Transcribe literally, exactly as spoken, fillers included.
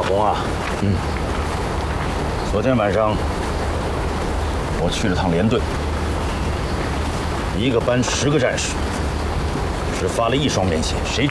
红啊，嗯，昨天晚上我去了趟连队，一个班十个战士，只发了一双棉鞋，谁